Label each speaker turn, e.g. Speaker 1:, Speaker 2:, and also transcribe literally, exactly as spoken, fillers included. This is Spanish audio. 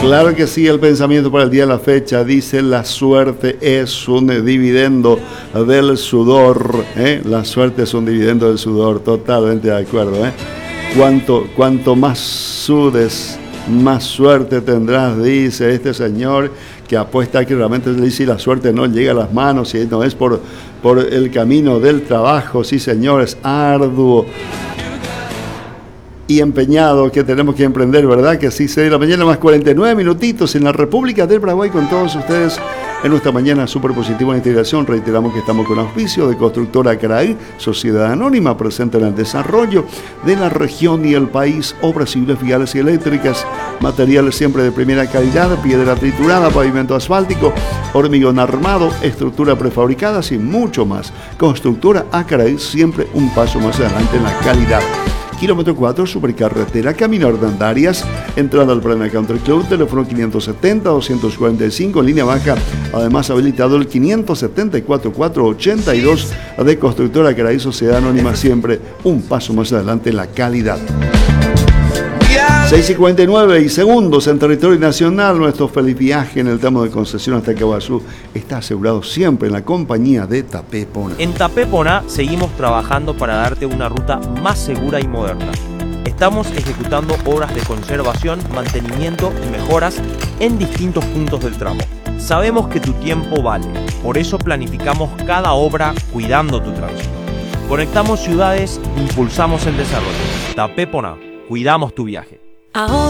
Speaker 1: Claro que sí, el pensamiento para el día de la fecha dice: la suerte es un dividendo del sudor, ¿eh? La suerte es un dividendo del sudor, totalmente de acuerdo, ¿eh? Cuanto, cuanto más sudes, más suerte tendrás, dice este señor, que apuesta que realmente si la suerte no llega a las manos, si no es por, por el camino del trabajo, sí señor, es arduo y empeñado que tenemos que emprender, ¿verdad? Que sí, seis de la mañana más cuarenta y nueve minutitos en la República del Paraguay con todos ustedes en nuestra mañana súper positiva en integración. Reiteramos que estamos con auspicio de Constructora Caraí, sociedad anónima presente en el desarrollo de la región y el país, obras civiles, viales y eléctricas, materiales siempre de primera calidad, piedra triturada, pavimento asfáltico, hormigón armado, estructura prefabricada y mucho más. Constructora Caraí, siempre un paso más adelante en la calidad. Kilómetro cuatro, supercarretera, Camino Hernandarias, entrada al Plana Country Club, teléfono quinientos setenta, doscientos cuarenta y cinco, en línea baja, además habilitado el quinientos setenta y cuatro, cuatrocientos ochenta y dos de Constructora Caraí, sociedad anónima, siempre un paso más adelante en la calidad. seis y cuarenta y nueve y segundos en territorio nacional. Nuestro feliz viaje en el tramo de concesión hasta Caguazú está asegurado siempre en la compañía de Tapepona.
Speaker 2: En Tapepona seguimos trabajando para darte una ruta más segura y moderna. Estamos ejecutando obras de conservación, mantenimiento y mejoras en distintos puntos del tramo. Sabemos que tu tiempo vale, por eso planificamos cada obra cuidando tu tránsito. Conectamos ciudades, impulsamos el desarrollo. Tapepona, cuidamos tu viaje.
Speaker 3: Ahora